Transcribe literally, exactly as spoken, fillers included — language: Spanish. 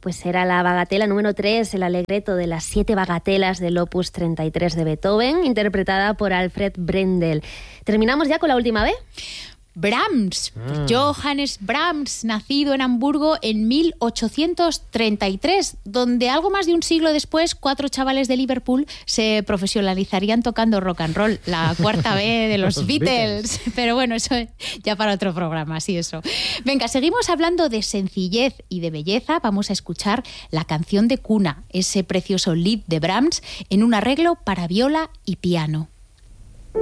pues era la bagatela número tres, el Allegretto de las siete bagatelas del Opus treinta y tres de Beethoven, interpretada por Alfred Brendel. ¿Terminamos ya con la última B? Brahms, mm. Johannes Brahms, nacido en Hamburgo en mil ochocientos treinta y tres, donde algo más de un siglo después cuatro chavales de Liverpool se profesionalizarían tocando rock and roll, la cuarta B de los, los Beatles. Beatles. Pero bueno, eso ya para otro programa, sí, eso. Venga, seguimos hablando de sencillez y de belleza. Vamos a escuchar la canción de cuna, ese precioso lied de Brahms en un arreglo para viola y piano.